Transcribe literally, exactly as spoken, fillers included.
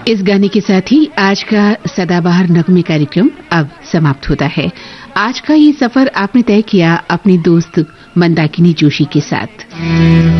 इस गाने के साथ ही आज का सदाबहार नगमे कार्यक्रम अब समाप्त होता है। आज का ये सफर आपने तय किया अपनी दोस्त मंदाकिनी जोशी के साथ।